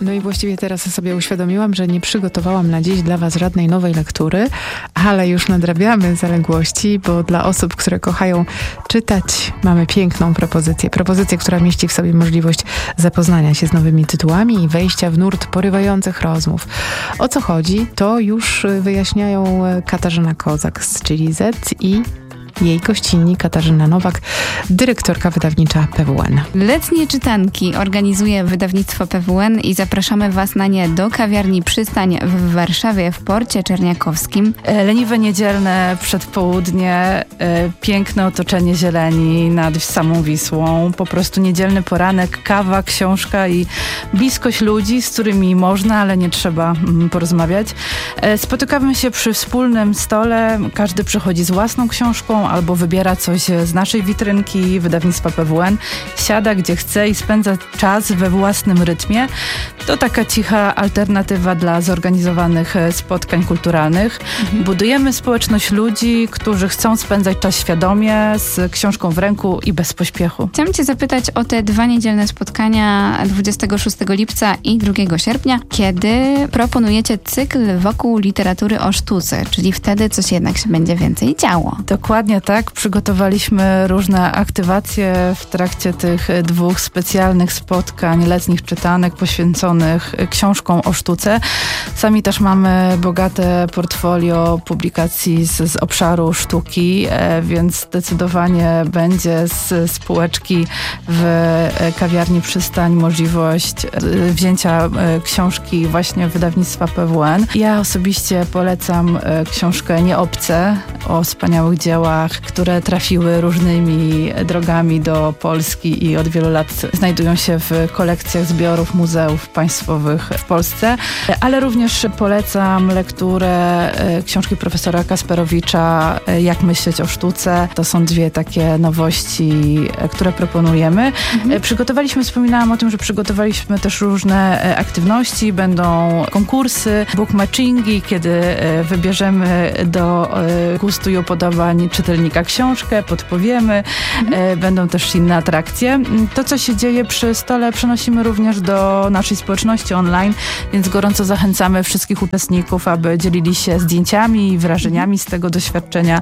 No i właściwie teraz sobie uświadomiłam, że nie przygotowałam na dziś dla was żadnej nowej lektury, ale już nadrabiamy zaległości, bo dla osób, które kochają czytać, mamy piękną propozycję. Propozycję, która mieści w sobie możliwość zapoznania się z nowymi tytułami i wejścia w nurt porywających rozmów. O co chodzi, to już wyjaśniają Katarzyna Kozak z Chili Z i jej gościnni Katarzyna Nowak, dyrektorka wydawnicza PWN. Letnie czytanki organizuje wydawnictwo PWN i zapraszamy was na nie do kawiarni Przystań w Warszawie w Porcie Czerniakowskim. Leniwe niedzielne przedpołudnie, piękne otoczenie zieleni nad samą Wisłą, po prostu niedzielny poranek, kawa, książka i bliskość ludzi, z którymi można, ale nie trzeba porozmawiać. Spotykamy się przy wspólnym stole, każdy przychodzi z własną książką albo wybiera coś z naszej witrynki wydawnictwa PWN, siada gdzie chce i spędza czas we własnym rytmie. To taka cicha alternatywa dla zorganizowanych spotkań kulturalnych. Budujemy społeczność ludzi, którzy chcą spędzać czas świadomie, z książką w ręku i bez pośpiechu. Chciałam cię zapytać o te 2 niedzielne spotkania 26 lipca i 2 sierpnia, kiedy proponujecie cykl wokół literatury o sztuce, czyli wtedy coś jednak się będzie więcej działo. Dokładnie tak. Przygotowaliśmy różne aktywacje w trakcie tych 2 specjalnych spotkań letnich czytanek poświęconych książkom o sztuce. Sami też mamy bogate portfolio publikacji z obszaru sztuki, więc zdecydowanie będzie z półeczki w kawiarni Przystań możliwość wzięcia książki właśnie wydawnictwa PWN. Ja osobiście polecam książkę Nieobce o wspaniałych dziełach, które trafiły różnymi drogami do Polski i od wielu lat znajdują się w kolekcjach zbiorów muzeów państwowych w Polsce. Ale również polecam lekturę książki profesora Kasperowicza Jak myśleć o sztuce. To są 2 takie nowości, które proponujemy. Wspominałam o tym, że przygotowaliśmy też różne aktywności. Będą konkursy, bookmatchingi, kiedy wybierzemy do gustu i upodobań czytelnika książkę, podpowiemy. Będą też inne atrakcje. To, co się dzieje przy stole, przenosimy również do naszej społeczności online, więc gorąco zachęcamy wszystkich uczestników, aby dzielili się zdjęciami i wrażeniami z tego doświadczenia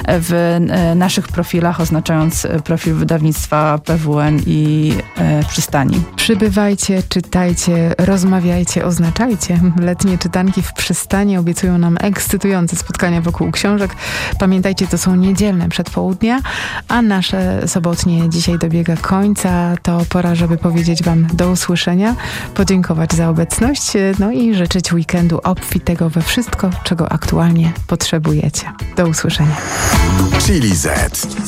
w naszych profilach, oznaczając profil wydawnictwa PWN i Przystani. Przybywajcie, czytajcie, rozmawiajcie, oznaczajcie. Letnie czytanki w Przystani obiecują nam ekscytujące spotkania wokół książek. Pamiętajcie, to są niedzielne przedpołudnia, a nasze sobotnie dzisiaj dobiega końca. To pora, żeby powiedzieć wam do usłyszenia, podziękować za obecność, no i życzyć weekendu obfitego we wszystko, czego aktualnie potrzebujecie. Do usłyszenia. Chili Z.